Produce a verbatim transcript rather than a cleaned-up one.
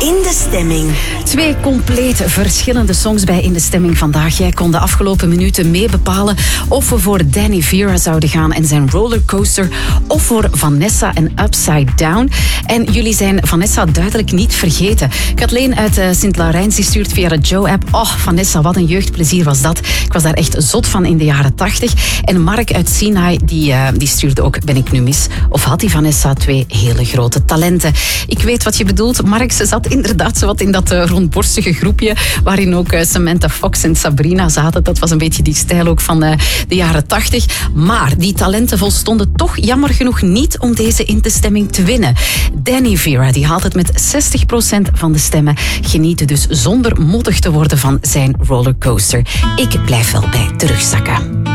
In de Stemming. Twee compleet verschillende songs bij In de Stemming vandaag. Jij kon de afgelopen minuten mee bepalen of we voor Danny Vera zouden gaan en zijn Rollercoaster, of voor Vanessa en Upside Down. En jullie zijn Vanessa duidelijk niet vergeten. Kathleen uit uh, Sint-Laurens die stuurt via de Joe-app. Oh, Vanessa, wat een jeugdplezier was dat. Ik was daar echt zot van in de jaren tachtig. En Mark uit Sinai die, uh, die stuurde ook Ben ik nu mis? Of had die Vanessa twee hele grote talenten? Ik weet wat je bedoelt. Mark, ze zat inderdaad zo wat in dat uh, rondborstige groepje waarin ook uh, Samantha Fox en Sabrina zaten. Dat was een beetje die stijl ook van uh, de jaren tachtig. Maar die talenten volstonden toch jammer genoeg niet om deze In de Stemming te winnen. Danny Vera die haalt het met zestig procent van de stemmen. Genieten dus zonder moddig te worden van zijn rollercoaster. Ik blijf wel bij terugzakken.